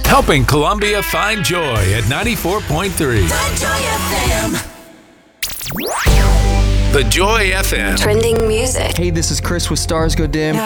Helping Columbia find joy at 94.3. The Joy FM. The Joy FM. Trending music. Hey, this is Chris with Stars Go Dim.